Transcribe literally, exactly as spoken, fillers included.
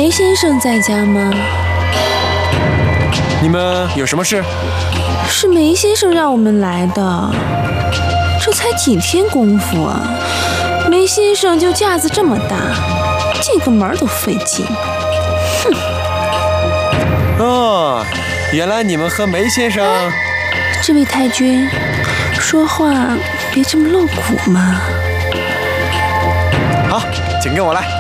梅先生在家吗？ 你们有什么事？ 是梅先生让我们来的。这才几天功夫啊，梅先生就架子这么大，进个门都费劲。哼！ 哦，原来你们和梅先生…… 哎、这位太君，说话别这么露骨嘛。 好，请跟我来。